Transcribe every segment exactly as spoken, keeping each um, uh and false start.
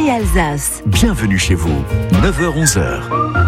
Alsace. Bienvenue chez vous, neuf heures onze heures.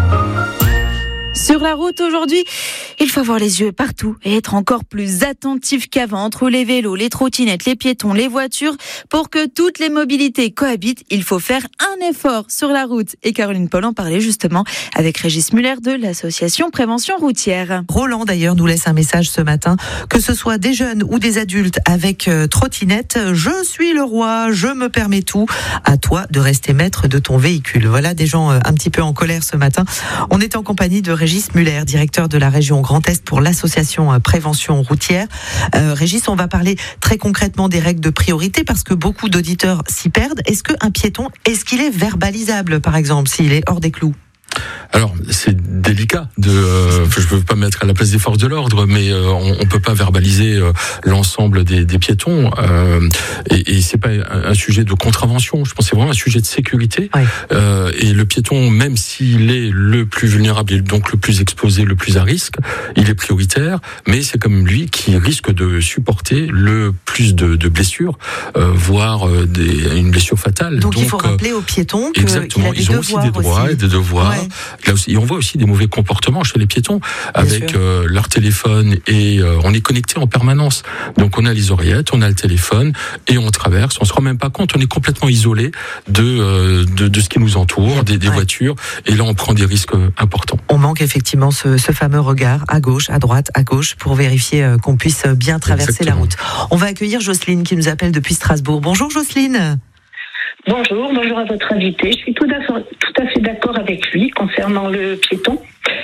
Sur la route aujourd'hui, il faut avoir les yeux partout et être encore plus attentif qu'avant entre les vélos, les trottinettes, les piétons, les voitures. Pour que toutes les mobilités cohabitent, il faut faire un effort sur la route. Et Caroline Paul en parlait justement avec Régis Muller de l'association Prévention Routière. Roland d'ailleurs nous laisse un message ce matin, que ce soit des jeunes ou des adultes avec euh, trottinette, je suis le roi, je me permets tout, à toi de rester maître de ton véhicule. Voilà des gens euh, un petit peu en colère ce matin. On est en compagnie de Régis Muller, directeur de la région Grand Est pour l'association Prévention Routière. Euh, Régis, on va parler très concrètement des règles de priorité parce que beaucoup d'auditeurs s'y perdent. Est-ce qu'un piéton, est-ce qu'il est verbalisable par exemple, s'il est hors des clous ? Alors, c'est délicat de. Euh, je ne veux pas mettre à la place des forces de l'ordre, mais euh, on ne peut pas verbaliser euh, l'ensemble des, des piétons. Euh, et, et c'est pas un, un sujet de contravention. Je pense que c'est vraiment un sujet de sécurité. Oui. Euh, et le piéton, même s'il est le plus vulnérable et donc le plus exposé, le plus à risque, il est prioritaire. Mais c'est comme lui qui risque de supporter le plus de, de blessures, euh, voire euh, des, une blessure fatale. Donc, donc il faut euh, rappeler aux piétons que exactement. Il a des Ils ont aussi des droits aussi. et des devoirs. Ouais. Là aussi, et on voit aussi des mauvais comportements chez les piétons avec euh, leur téléphone et euh, on est connecté en permanence. Donc on a les oreillettes, on a le téléphone et on traverse. On se rend même pas compte, on est complètement isolé de euh, de, de ce qui nous entoure, des, des ouais. voitures. Et là, on prend des risques importants. On manque effectivement ce, ce fameux regard à gauche, à droite, à gauche pour vérifier euh, qu'on puisse bien traverser Exactement. la route. On va accueillir Jocelyne qui nous appelle depuis Strasbourg. Bonjour Jocelyne. Bonjour, bonjour à votre invité. Je suis tout à fait, tout à fait d'accord avec lui concernant le piéton.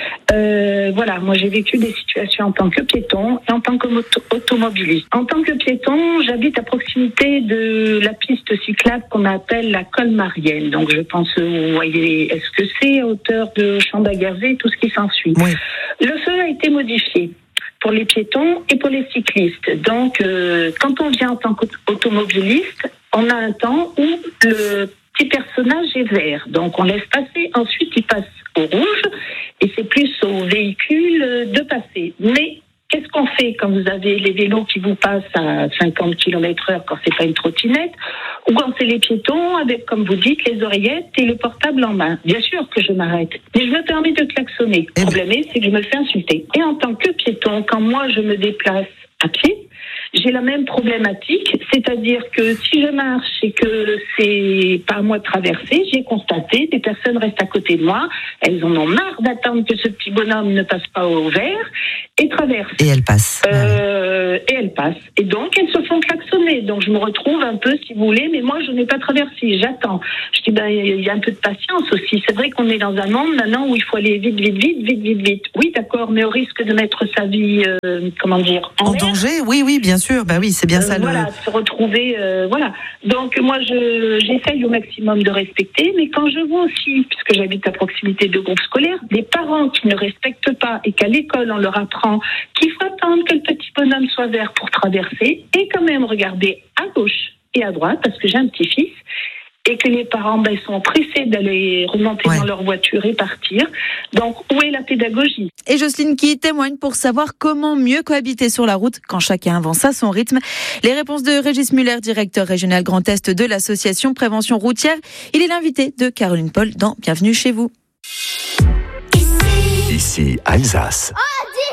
Euh, voilà, moi j'ai vécu des situations en tant que piéton et en tant qu'automobiliste. En tant que piéton, j'habite à proximité de la piste cyclable qu'on appelle la Colmarienne. Donc je pense, vous voyez, est-ce que c'est à hauteur de Champ-d'Agarzé, tout ce qui s'ensuit. Oui. Le feu a été modifié pour les piétons et pour les cyclistes. Donc, euh, quand on vient en tant qu'automobiliste, on a un temps où le petit personnage est vert. Donc, on laisse passer. Ensuite, il passe au rouge. Et c'est plus au véhicule de passer. Mais qu'est-ce qu'on fait quand vous avez les vélos qui vous passent à cinquante kilomètres heure quand c'est pas une trottinette, ou quand c'est les piétons avec, comme vous dites, les oreillettes et le portable en main? Bien sûr que je m'arrête, mais je me permets de klaxonner. Le problème est, c'est que je me fais insulter. Et en tant que piéton, quand moi je me déplace à pied, j'ai la même problématique, c'est-à-dire que si je marche et que c'est pas à moi de traverser, j'ai constaté, des personnes restent à côté de moi, elles en ont marre d'attendre que ce petit bonhomme ne passe pas au vert et traverse. Et elles passent. Euh, et elles passent. Et donc, elles se font klaxonner. Donc, je me retrouve un peu, si vous voulez, mais moi, je n'ai pas traversé, j'attends. Je dis, ben, il y a un peu de patience aussi. C'est vrai qu'on est dans un monde maintenant où il faut aller vite, vite, vite, vite, vite, vite. Oui, d'accord, mais au risque de mettre sa vie, euh, comment dire, en, en danger. Oui, oui, bien sûr. Bah oui, c'est bien ça. Euh, voilà, le... se retrouver, euh, voilà. Donc moi, je j'essaye au maximum de respecter, mais quand je vois aussi, puisque j'habite à proximité de groupes scolaires, des parents qui ne respectent pas et qu'à l'école on leur apprend qu'il faut attendre que le petit bonhomme soit vert pour traverser, et quand même regarder à gauche et à droite, parce que j'ai un petit-fils. Et que les parents ben, sont pressés d'aller remonter ouais. dans leur voiture et partir. Donc, où est la pédagogie ? Et Jocelyne qui témoigne pour savoir comment mieux cohabiter sur la route quand chacun avance à son rythme. Les réponses de Régis Muller, directeur régional Grand Est de l'association Prévention Routière. Il est l'invité de Caroline Paul dans Bienvenue chez vous. Ici, Alsace. Oh,